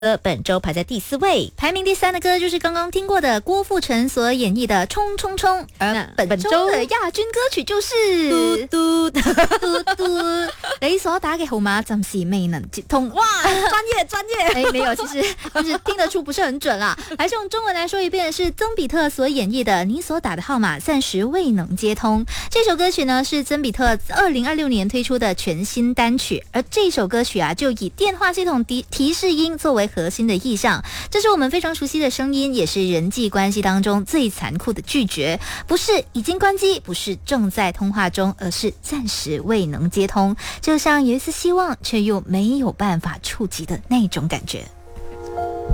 本周排在第4位。排名第3的歌就是刚刚听过的郭富城所演绎的《冲冲冲》，而本周的亚军歌曲就是嘟嘟嘟嘟。你所打嘅號碼暫時未能接通。哇，專業！没有，其实听得出不是很准啦。还是用中文来说一遍，是曾比特所演绎的《你所打的号码暂时未能接通》。这首歌曲呢是曾比特2026年推出的全新单曲，而这首歌曲啊就以电话系统提示音作为核心的意象，这是我们非常熟悉的声音，也是人际关系当中最残酷的拒绝，不是已经关机，不是正在通话中，而是暂时未能接通，就像有一丝希望却又没有办法触及的那种感觉。